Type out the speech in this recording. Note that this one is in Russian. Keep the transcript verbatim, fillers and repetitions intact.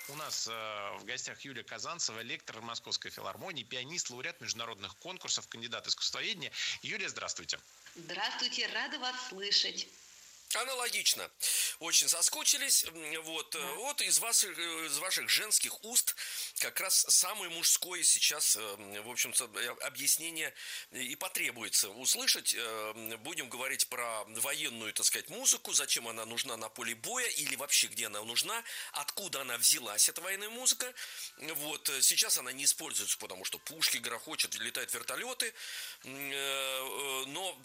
У нас э, в гостях Юлия Казанцева, лектор Московской филармонии, пианист, лауреат международных конкурсов, кандидат искусствоведения. Юлия, здравствуйте. Здравствуйте, рада вас слышать. Аналогично. Очень соскучились. Вот, Да. вот из ваших, из ваших женских уст как раз самое мужское сейчас, в общем-то, объяснение и потребуется услышать. Будем говорить про военную, так сказать, музыку, зачем она нужна на поле боя или вообще где она нужна, откуда она взялась, эта военная музыка. Вот, сейчас она не используется, потому что пушки грохочут, летают вертолеты, но